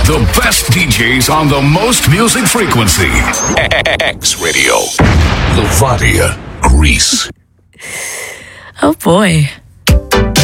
The best DJs on the most music frequency. X Radio. Levadia, Greece. Oh boy.